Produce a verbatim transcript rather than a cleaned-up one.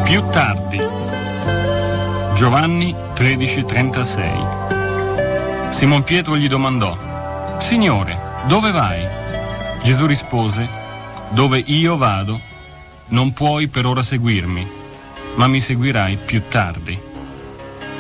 Più tardi. Giovanni tredici trentasei. Simon Pietro gli domandò: Signore, dove vai? Gesù rispose: dove io vado, non puoi per ora seguirmi, ma mi seguirai più tardi.